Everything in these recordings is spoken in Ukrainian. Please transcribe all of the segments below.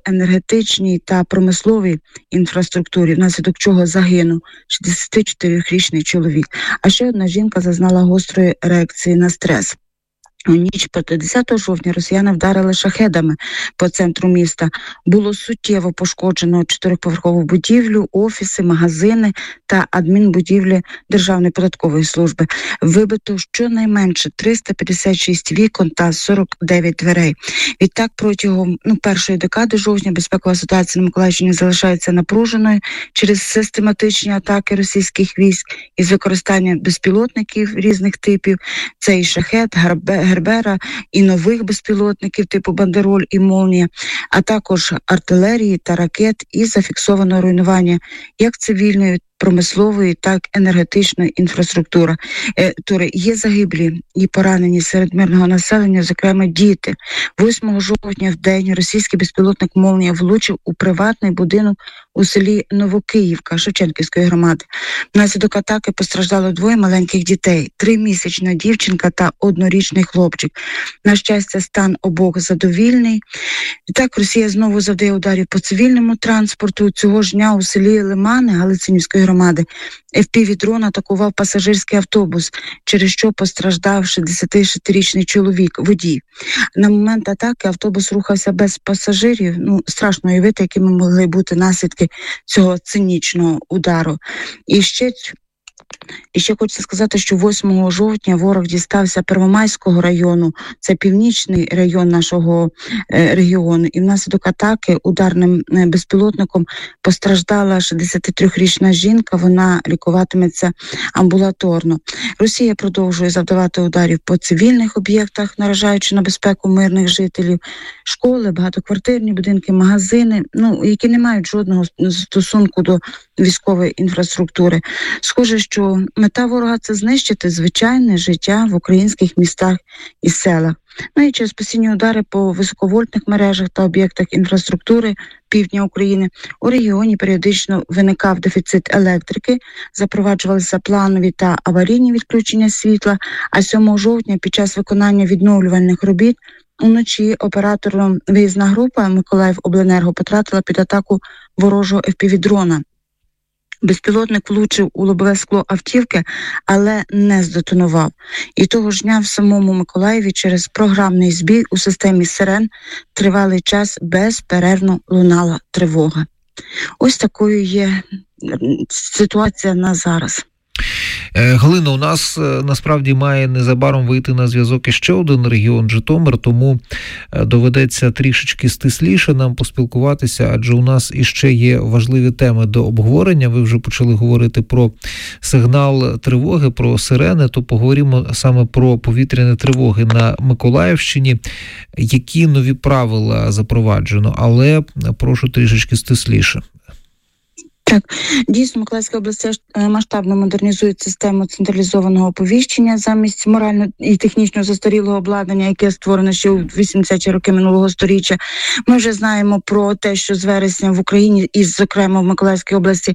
енергетичній та промисловій інфраструктурі, внаслідок чого загинув 64-річний чоловік. А ще одна жінка зазнала гострої реакції на стрес. У ніч проти 10 жовтня росіяни вдарили шахедами по центру міста. Було суттєво пошкоджено 4-поверхову будівлю, офіси, магазини та адмінбудівлі Державної податкової служби. Вибито щонайменше 356 вікон та 49 дверей. Відтак протягом першої декади жовтня безпекова ситуація на Миколаївщині залишається напруженою через систематичні атаки російських військ із використанням безпілотників різних типів. Це і шахед, Гербера, і нових безпілотників типу Бандероль і Молнія, а також артилерії та ракет, і зафіксовано руйнування як цивільної, промислової, так і енергетичної інфраструктури. Є загиблі і поранені серед мирного населення, зокрема діти. 8 жовтня в день російський безпілотник «Молнія» влучив у приватний будинок у селі Новокиївка Шевченківської громади. Внаслідок атаки постраждало 2 маленьких дітей – 3-місячна дівчинка та 1-річний хлопчик. На щастя, стан обох задовільний. Так, Росія знову завдає ударів по цивільному транспорту. Цього ж дня у селі Лимани Галицинівської громади FPV-дрон атакував пасажирський автобус, через що постраждав 66-річний чоловік, водій. На момент атаки автобус рухався без пасажирів. Страшно уявити, якими могли бути наслідки цього цинічного удару. І ще хочеться сказати, що 8 жовтня ворог дістався Первомайського району, це північний район нашого регіону, і внаслідок атаки ударним безпілотником постраждала 63-річна жінка, вона лікуватиметься амбулаторно. Росія продовжує завдавати ударів по цивільних об'єктах, наражаючи на безпеку мирних жителів, школи, багатоквартирні будинки, магазини, які не мають жодного стосунку до військової інфраструктури. Схоже, що мета ворога – це знищити звичайне життя в українських містах і селах. І через постійні удари по високовольтних мережах та об'єктах інфраструктури півдня України у регіоні періодично виникав дефіцит електрики, запроваджувалися планові та аварійні відключення світла, а 7 жовтня під час виконання відновлювальних робіт уночі оператором виїзна група Миколаївобленерго потрапила під атаку ворожого FPV-дрона. Безпілотник влучив у лобове скло автівки, але не здетонував. І того ж дня в самому Миколаєві через програмний збій у системі сирен тривалий час безперервно лунала тривога. Ось такою є ситуація на зараз. Галино, у нас насправді має незабаром вийти на зв'язок іще один регіон Житомир, тому доведеться трішечки стисліше нам поспілкуватися, адже у нас іще є важливі теми до обговорення. Ви вже почали говорити про сигнал тривоги, про сирени, то поговоримо саме про повітряні тривоги на Миколаївщині. Які нові правила запроваджено, але прошу трішечки стисліше. Так, дійсно, Миколаївська область масштабно модернізує систему централізованого оповіщення замість морально і технічно застарілого обладнання, яке створено ще у 80-ті роки минулого сторіччя. Ми вже знаємо про те, що з вересня в Україні і, зокрема, в Миколаївській області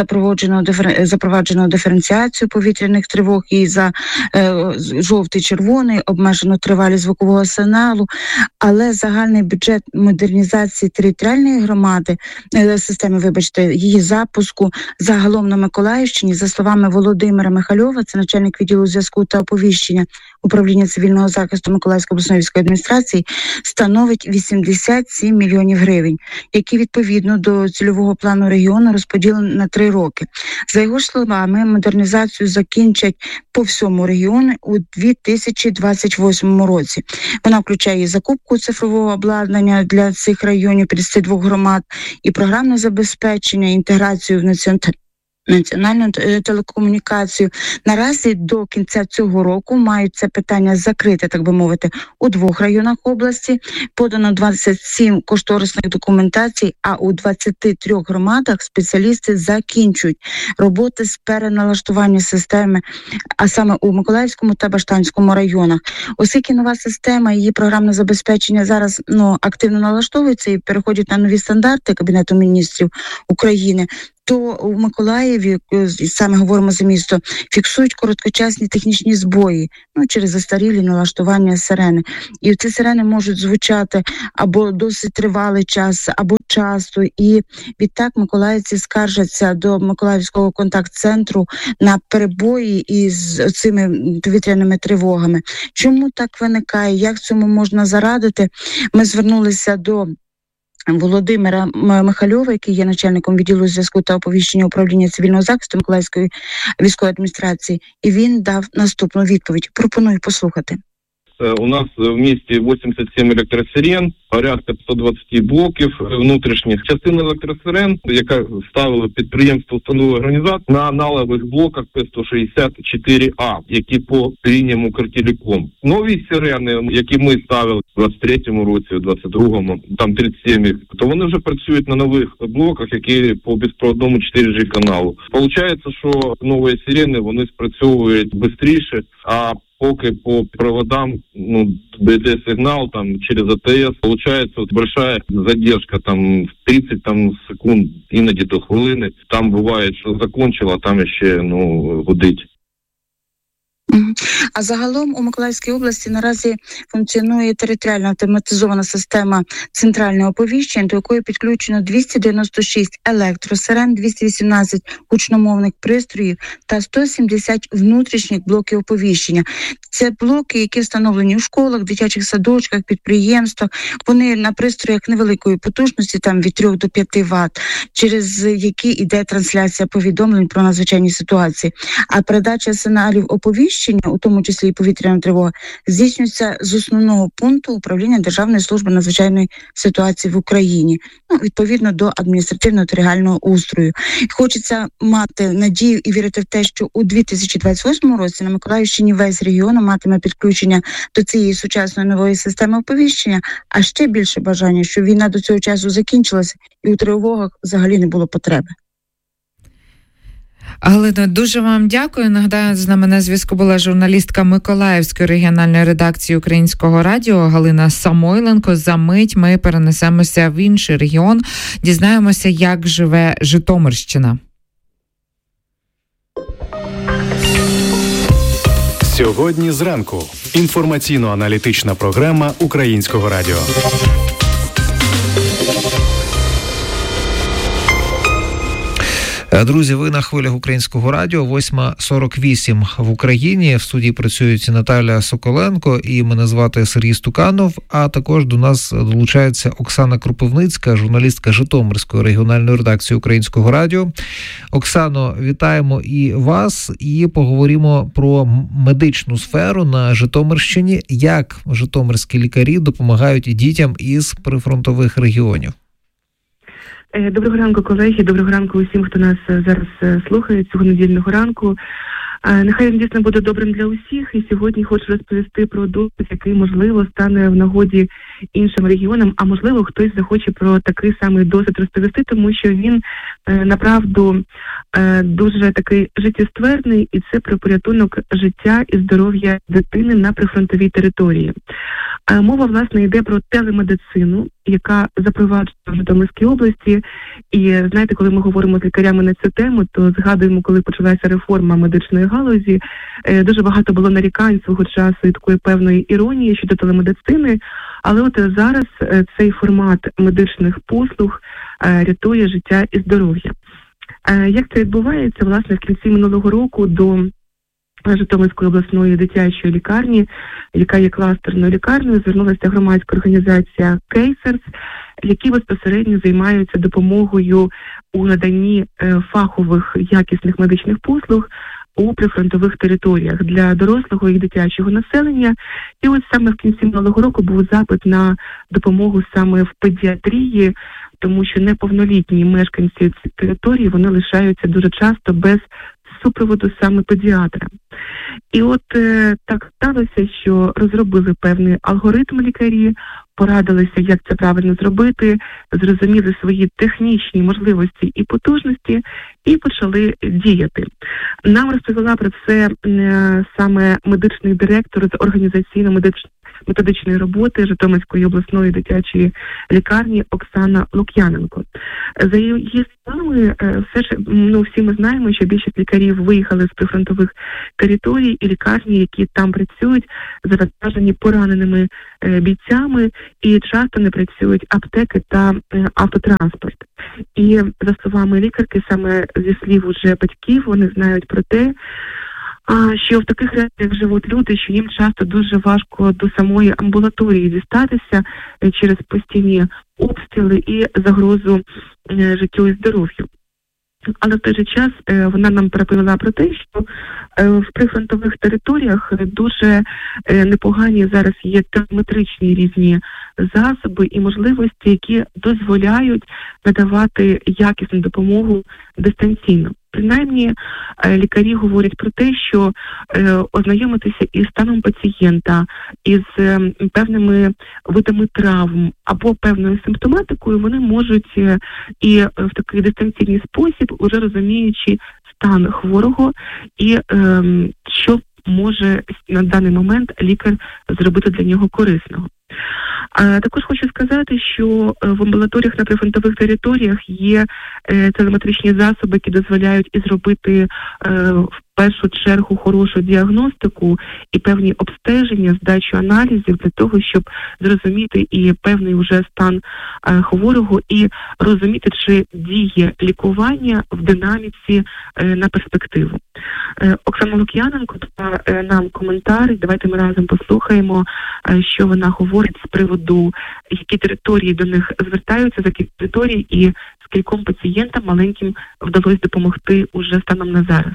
запроваджено диференціацію повітряних тривог і за жовтий, червоний, обмежено тривалість звукового сигналу, але загальний бюджет модернізації територіальної громади, системи, її запуску загалом на Миколаївщині, за словами Володимира Михальова, це начальник відділу зв'язку та оповіщення управління цивільного захисту Миколаївської обласної військової адміністрації, становить 87 мільйонів гривень, які відповідно до цільового плану регіону розподілені на 3 роки. За його словами, модернізацію закінчать по всьому регіону у 2028 році. Вона включає закупку цифрового обладнання для цих районів 52 громад і програмне забезпечення, інтеграцію в національну телекомунікацію. Наразі до кінця цього року мають це питання закрите, так би мовити, у 2 районах області. Подано 27 кошторисних документацій, а у 23 громадах спеціалісти закінчують роботи з переналаштування системи, а саме у Миколаївському та Баштанському районах. Оскільки нова система, її програмне забезпечення зараз активно налаштовується і переходять на нові стандарти Кабінету міністрів України, то у Миколаєві, саме говоримо за місто, фіксують короткочасні технічні збої, через застарілі налаштування сирени. І ці сирени можуть звучати або досить тривалий час, або часто. І відтак миколаївці скаржаться до Миколаївського контакт-центру на перебої із цими повітряними тривогами. Чому так виникає? Як цьому можна зарадити? Ми звернулися до Володимира Михальова, який є начальником відділу зв'язку та оповіщення управління цивільного захисту Миколаївської військової адміністрації, і він дав наступну відповідь. Пропоную послухати. У нас в місті 87 електросирен, порядка 120 блоків внутрішніх. Частина електросирен, яка ставила підприємство установи організації на аналогових блоках П-164А, які по лініям Укртелеком. Нові сирени, які ми ставили в 23-му році, в 22-му, там 37 їх, то вони вже працюють на нових блоках, які по безпроводному 4G каналу. Получається, що нові сирени, вони спрацьовують швидше, а поки по проводам, БД сигнал там через АТС, получается большая задержка, там в 30 секунд, іноді до хвилини. Там буває, що закончила, а там ще гудить. А загалом у Миколаївській області наразі функціонує територіальна автоматизована система центрального оповіщення, до якої підключено 296 електросирен, 218 гучномовних пристроїв та 170 внутрішніх блоків оповіщення. Це блоки, які встановлені у школах, дитячих садочках, підприємствах. Вони на пристроях невеликої потужності, там від 3 до 5 Вт, через які йде трансляція повідомлень про надзвичайні ситуації. А передача сигналів оповіщення, у тому числі і повітряна тривога, здійснюється з основного пункту управління Державної служби надзвичайної ситуації в Україні, відповідно до адміністративно-територіального устрою. Хочеться мати надію і вірити в те, що у 2028 році на Миколаївщині весь регіон матиме підключення до цієї сучасної нової системи оповіщення, а ще більше бажання, щоб війна до цього часу закінчилася і у тривогах взагалі не було потреби. Галино, дуже вам дякую. Нагадаю, з нами на зв'язку була журналістка Миколаївської регіональної редакції Українського радіо Галина Самойленко. За мить ми перенесемося в інший регіон, дізнаємося, як живе Житомирщина. Сьогодні зранку. Інформаційно-аналітична програма Українського радіо. Друзі, ви на хвилях Українського радіо, 8:48 в Україні. В студії працюють Наталя Соколенко і мене звати Сергій Стуканов, а також до нас долучається Оксана Кропивницька, журналістка Житомирської регіональної редакції Українського радіо. Оксано, вітаємо і вас, і поговоримо про медичну сферу на Житомирщині. Як житомирські лікарі допомагають дітям із прифронтових регіонів? Доброго ранку, колеги, доброго ранку усім, хто нас зараз слухає цього недільного ранку. Нехай він дійсно буде добрим для усіх, і сьогодні хочу розповісти про досвід, який, можливо, стане в нагоді іншим регіонам, а можливо, хтось захоче про такий самий досвід розповісти, тому що він, направду, дуже такий життєстверний, і це про порятунок життя і здоров'я дитини на прифронтовій території. Мова, власне, йде про телемедицину, яка запроваджена в Житомирській області. І, знаєте, коли ми говоримо з лікарями на цю тему, то згадуємо, коли почалася реформа медичної галузі, дуже багато було нарікань свого часу і такої певної іронії щодо телемедицини. Але от зараз цей формат медичних послуг рятує життя і здоров'я. Як це відбувається? Власне, в кінці минулого року до Житомирської обласної дитячої лікарні, яка є кластерною лікарнею, звернулася громадська організація «Кейсерс», які безпосередньо займаються допомогою у наданні фахових якісних медичних послуг у прифронтових територіях для дорослого і дитячого населення. І ось саме в кінці минулого року був запит на допомогу саме в педіатрії, тому що неповнолітні мешканці цієї території, вони лишаються дуже часто без супроводу саме педіатра. І от так сталося, що розробили певний алгоритм лікарі, порадилися, як це правильно зробити, зрозуміли свої технічні можливості і потужності і почали діяти. Нам розповіла про це саме медичний директор з організаційно-медичної методичної роботи Житомирської обласної дитячої лікарні Оксана Лук'яненко. За її словами, всі ми знаємо, що більшість лікарів виїхали з прифронтових територій, і лікарні, які там працюють, завантажені пораненими бійцями, і часто не працюють аптеки та автотранспорт. І за словами лікарки, саме зі слів уже батьків, вони знають про те, що в таких реаліях живуть люди, що їм часто дуже важко до самої амбулаторії дістатися через постійні обстріли і загрозу життю і здоров'ю. Але в той же час вона нам переповіла про те, що в прифронтових територіях дуже непогані зараз є телеметричні різні засоби і можливості, які дозволяють надавати якісну допомогу дистанційно. Принаймні, лікарі говорять про те, що ознайомитися із станом пацієнта, із певними видами травм або певною симптоматикою вони можуть і в такий дистанційний спосіб, уже розуміючи стан хворого і що може на даний момент лікар зробити для нього корисного. Також хочу сказати, що в амбулаторіях на прифронтових територіях є телеметричні засоби, які дозволяють і зробити в першу чергу хорошу діагностику і певні обстеження, здачу аналізів для того, щоб зрозуміти і певний уже стан хворого і розуміти, чи діє лікування в динаміці на перспективу. Оксана Лук'яненко дала нам коментар, давайте ми разом послухаємо, що вона говорить з приводу, які території до них звертаються, за які території і скільком пацієнтам маленьким вдалося допомогти уже станом на зараз.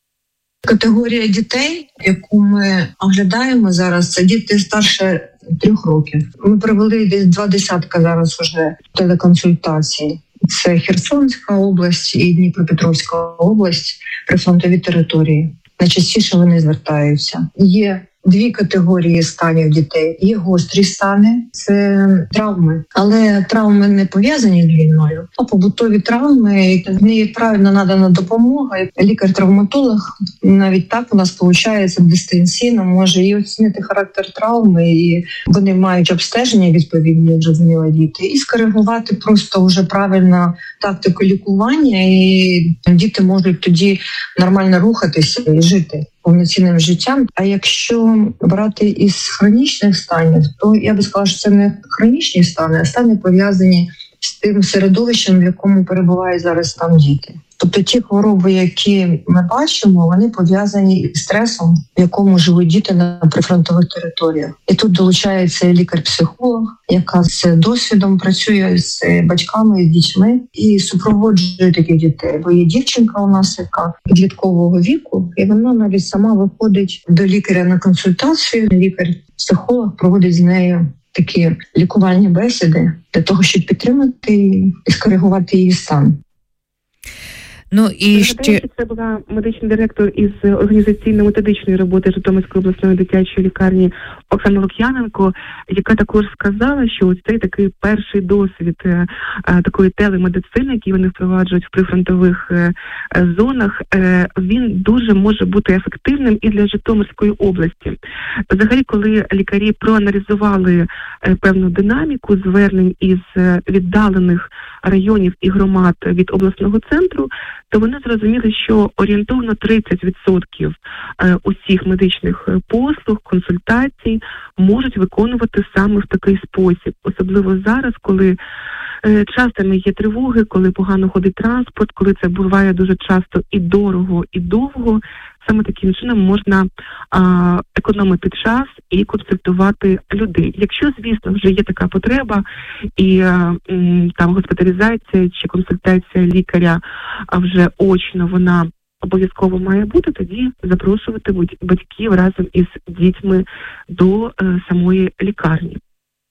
Категорія дітей, яку ми оглядаємо зараз, це діти старше 3 років. Ми провели десь 20 зараз уже телеконсультацій. Це Херсонська область і Дніпропетровська область, прифронтові території. Найчастіше вони звертаються. Є 2 категорії станів дітей. Є гострі стани, це травми. Але травми не пов'язані з війною, а побутові травми, не правильно надана допомога. Лікар-травматолог, навіть так у нас виходить дистанційно, може і оцінити характер травми, і вони мають обстеження відповідні, як зрозуміло, діти, і скоригувати просто вже правильно тактику лікування, і діти можуть тоді нормально рухатися і жити повноцінним життям. А якщо брати із хронічних станів, то я би сказала, що це не хронічні стани, а стани пов'язані з тим середовищем, в якому перебувають зараз там діти. Тобто ті хвороби, які ми бачимо, вони пов'язані із стресом, в якому живуть діти на прифронтових територіях. І тут долучається лікар-психолог, яка з досвідом працює з батьками, з дітьми і супроводжує таких дітей. Бо є дівчинка у нас, яка підліткового віку, і вона навіть сама виходить до лікаря на консультацію. Лікар-психолог проводить з нею такі лікувальні бесіди для того, щоб підтримати і скоригувати її стан. Ну і ще це була медичний директор із організаційно-методичної роботи Житомирської обласної дитячої лікарні Оксана Лук'яненко, яка також сказала, що ось цей такий перший досвід такої телемедицини, який вони впроваджують в прифронтових зонах, він дуже може бути ефективним і для Житомирської області. Взагалі, коли лікарі проаналізували певну динаміку звернень із віддалених районів і громад від обласного центру, то вони зрозуміли, що орієнтовно 30% усіх медичних послуг, консультацій можуть виконувати саме в такий спосіб. Особливо зараз, коли частими є тривоги, коли погано ходить транспорт, коли це буває дуже часто і дорого, і довго. Саме таким чином можна економити час і консультувати людей. Якщо, звісно, вже є така потреба і там госпіталізація чи консультація лікаря вже очно вона обов'язково має бути, тоді запрошувати батьків разом із дітьми до самої лікарні.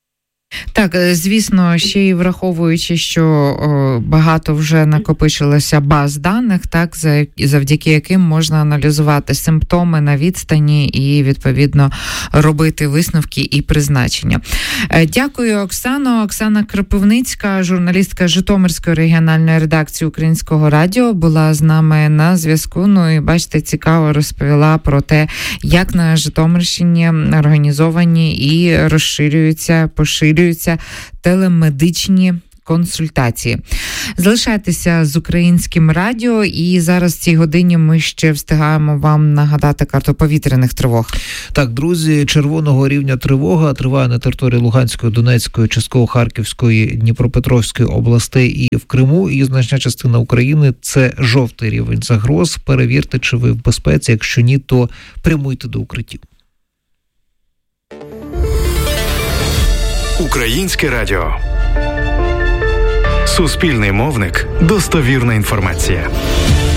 Так, звісно, ще й враховуючи, що багато вже накопичилося баз даних, так, завдяки яким можна аналізувати симптоми на відстані і, відповідно, робити висновки і призначення. Дякую, Оксано. Оксана Кропивницька, журналістка Житомирської регіональної редакції Українського радіо, була з нами на зв'язку. Ну і, бачите, цікаво розповіла про те, як на Житомирщині організовані і поширюються телемедичні консультації. Залишайтеся з Українським радіо, і зараз в цій годині ми ще встигаємо вам нагадати карту повітряних тривог. Так, друзі, червоного рівня тривога триває на території Луганської, Донецької, частково Харківської, Дніпропетровської областей і в Криму, і значна частина України – це жовтий рівень загроз. Перевірте, чи ви в безпеці, якщо ні, то прямуйте до укриттів. Українське радіо. Суспільний мовник. Достовірна інформація.